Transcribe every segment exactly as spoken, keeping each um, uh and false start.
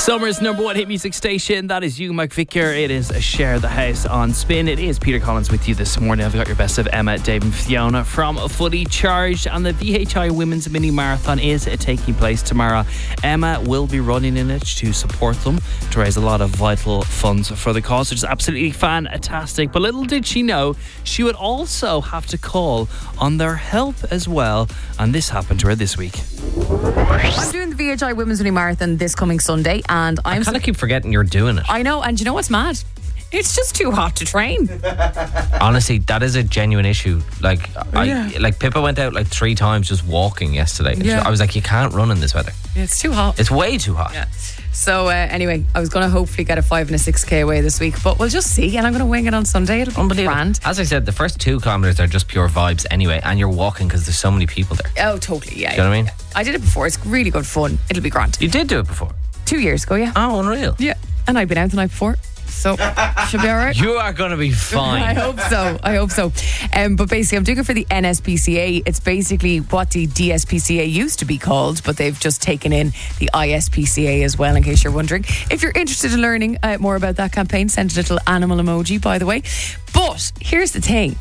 Summer's number one hit music station. That is you, Mike Vicker. It is Share the House on Spin. It is Peter Collins with you this morning. I've got your best of Emma, Dave and Fiona from Fully Charged. And the V H I Women's Mini Marathon is taking place tomorrow. Emma will be running in it to support them, to raise a lot of vital funds for the cause, which is absolutely fantastic. But little did she know, she would also have to call on their help as well. And this happened to her this week. I'm doing the V H I Women's Mini Marathon this coming Sunday, and I'm I kind of keep forgetting you're doing it. I know, and you know what's mad? It's just too hot to train. Honestly, that is a genuine issue. Like, I, Yeah. like Pippa went out like three times just walking yesterday. Yeah. I was like, you can't run in this weather. It's too hot. It's way too hot. Yeah. So uh, anyway, I was going to hopefully get a five and a six K away this week, but we'll just see. And I'm going to wing it on Sunday. It'll be Unbelievable. grand. As I said, the first two kilometres are just pure vibes anyway, and you're walking because there's so many people there. Oh, totally. Yeah. Do you know what I mean? I did it before. It's really good fun. It'll be grand. You did do it before. Two years ago, yeah. Oh, unreal. Yeah. And I've been out the night before, so should be all right. You are going to be fine. I hope so. I hope so. Um, but basically, I'm doing it for the N S P C A. It's basically what the D S P C A used to be called, but they've just taken in the I S P C A as well, in case you're wondering. If you're interested in learning uh, more about that campaign, send a little animal emoji, by the way. But here's the thing.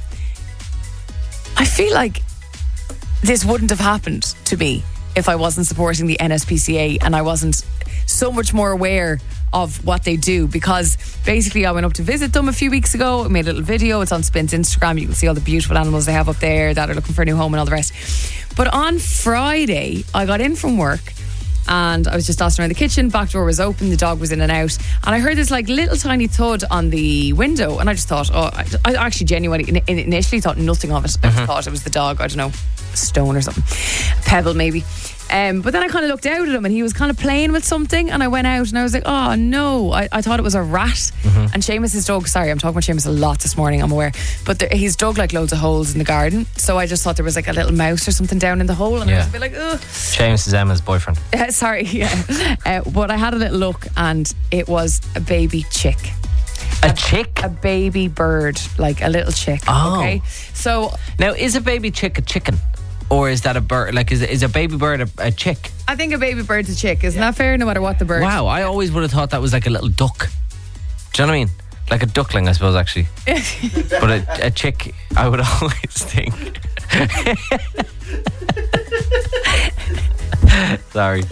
I feel like this wouldn't have happened to me if I wasn't supporting the N S P C A and I wasn't so much more aware of what they do, because basically I went up to visit them a few weeks ago. I made a little video. It's on Spin's Instagram. You can see all the beautiful animals they have up there that are looking for a new home and all the rest. But on Friday, I got in from work and I was just tossing around the kitchen. Back door was open. The dog was in and out. And I heard this like little tiny thud on the window. And I just thought, oh, I, I actually genuinely initially thought nothing of it. I just thought it was the dog. I don't know, a stone or something. A pebble maybe. Um, but then I kind of looked out at him and he was kind of playing with something, and I went out and I was like, oh no, I, I thought it was a rat. Mm-hmm. And Seamus's dog, sorry, I'm talking about Seamus a lot this morning, I'm aware, but there, he's dug like loads of holes in the garden, so I just thought there was like a little mouse or something down in the hole, and Yeah. I was a bit like, ugh. Seamus is Emma's boyfriend. Uh, sorry, yeah. uh, but I had a little look and it was a baby chick. A chick? A baby bird, like a little chick. Oh. Okay. So Now, is a baby chick a chicken? Or is that a bird? Like, is, is a baby bird a, a chick? I think a baby bird's a chick. Isn't that fair? No matter what the bird. Wow, I always would have thought that was like a little duck. Do you know what I mean? Like a duckling, I suppose, actually. But a, a chick, I would always think. Sorry.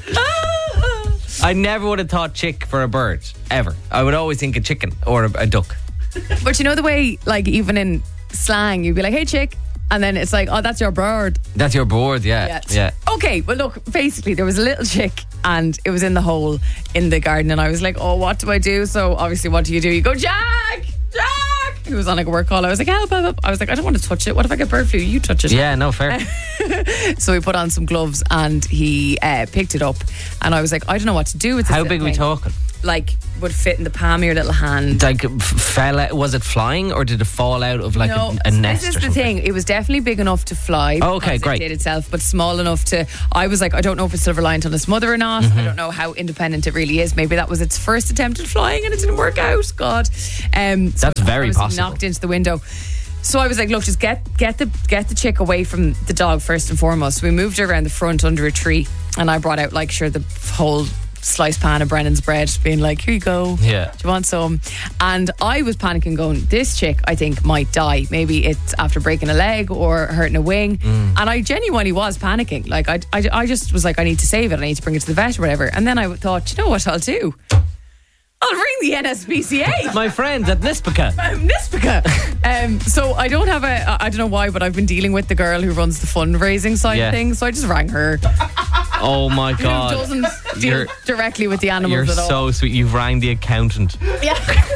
I never would have thought chick for a bird, ever. I would always think a chicken or a, a duck. But you know the way, like, even in slang, you'd be like, hey, chick. And then it's like, oh, that's your bird. That's your board, yeah. Yeah. Yeah. Okay, well, look, basically, there was a little chick and it was in the hole in the garden. And I was like, oh, what do I do? So obviously, what do you do? You go, Jack! Jack! He was on like a work call. I was like, help, help, help. I was like, I don't want to touch it. What if I get bird flu? You touch it. Yeah, no, fair. So we put on some gloves and he uh, picked it up. And I was like, I don't know what to do with this. How little big are we thing. talking? Like, would fit in the palm of your little hand. Like, f- fell out, was it flying or did it fall out of like No, a, a so nest this is or the something? thing. It was definitely big enough to fly. Oh, okay, because great. It did itself, but small enough to. I was like, I don't know if it's still reliant on its mother or not. Mm-hmm. I don't know how independent it really is. Maybe that was its first attempt at flying and it didn't work out. God, um, so That's very I was possible. Knocked into the window. So I was like, look, just get get the get the chick away from the dog first and foremost. So we moved her around the front under a tree, and I brought out like sure the whole sliced pan of Brennan's bread, being like, here you go. Yeah. Do you want some? And I was panicking, going, this chick, I think, might die. Maybe it's after breaking a leg or hurting a wing. Mm. And I genuinely was panicking. Like, I, I, I just was like, I need to save it. I need to bring it to the vet or whatever. And then I thought, you know what I'll do? I'll ring the N S P C A. My friends at Nispica. Um, Nispica. um, so I don't have a, I don't know why, but I've been dealing with the girl who runs the fundraising side Yeah. of things. So I just rang her. Oh my Who God. doesn't deal You're- directly with the animals You're at all. so sweet. You've rang the accountant. Yeah.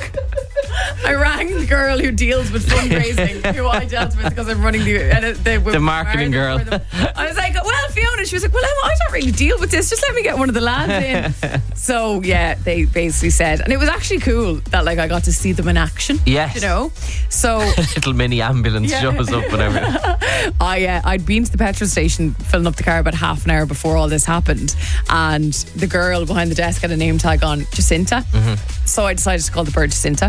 I rang the girl who deals with fundraising, who I dealt with because I'm running the uh, the, The marketing girl. for them. I was like, well, Fiona, she was like, well, Emma, I don't really deal with this. Just let me get one of the lads in. So, yeah, they basically said, and it was actually cool that like I got to see them in action. Yes. You know? So A little mini ambulance Yeah. shows up and everything. I, uh, I'd been to the petrol station filling up the car about half an hour before all this happened, and the girl behind the desk had a name tag on, Jacinta. Mm-hmm. So I decided to call the bird Jacinta.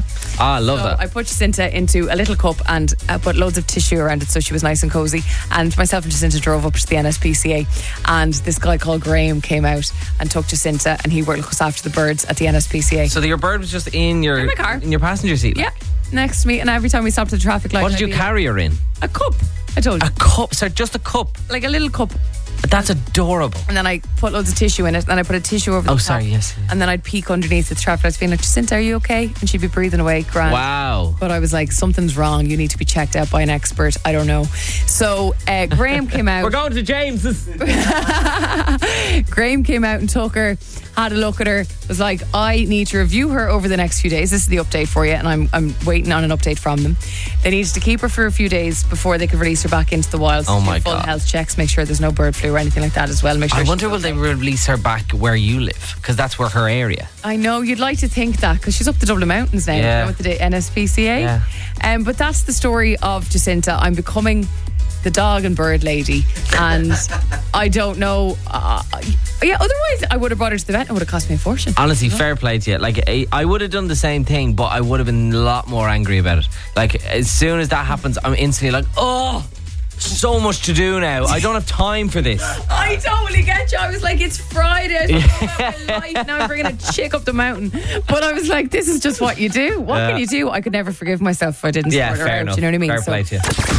Ah, I love So that. I put Jacinta into a little cup and I put loads of tissue around it so she was nice and cozy. And myself and Jacinta drove up to the N S P C A, and this guy called Graham came out and took Jacinta, and he worked looks after the birds at the N S P C A. So your bird was just in your In my car. in your passenger seat. Yeah, next to me, and every time we stopped at the traffic light, What did I'd you be carry her in? like, a cup. I told you, A cup. So just a cup. like a little cup. That's adorable. And then I put loads of tissue in it, and I put a tissue over Oh, the top. sorry, yes, yes. And then I'd peek underneath the traffic lights, being like, Jacinta, are you okay? And she'd be breathing away, grand. Wow. But I was like, something's wrong. You need to be checked out by an expert. I don't know. So uh, Graham came out. We're going to James's. Graham came out and took her, had a look at her, was like, I need to review her over the next few days. This is the update for you, and I'm I'm waiting on an update from them. They needed to keep her for a few days before they could release her back into the wild. Oh Do my full God. health checks, make sure there's no bird flu or anything like that as well. Make sure I she's wonder will okay. they release her back where you live? Because that's where her area. I know, you'd like to think that, because she's up the Dublin Mountains now, Yeah. you know, with the N S P C A. Yeah. Um, but that's the story of Jacinta. I'm becoming the dog and bird lady, and I don't know. Uh, yeah, otherwise I would have brought her to the vet. It would have cost me a fortune. Honestly, fair play to you. Like, I, I would have done the same thing, but I would have been a lot more angry about it. Like, as soon as that happens, I'm instantly like, oh, so much to do now. I don't have time for this. I totally get you. I was like, it's Friday. I was like, my life. Now I'm bringing a chick up the mountain. But I was like, this is just what you do. What Yeah. can you do? I could never forgive myself if I didn't Yeah, sort her fair out. enough. Do you know what I mean? Fair So- play to you.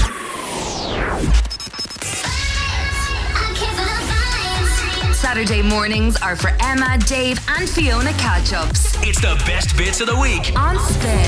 Saturday mornings are for Emma, Dave, and Fiona catch ups It's the best bits of the week. on Spin.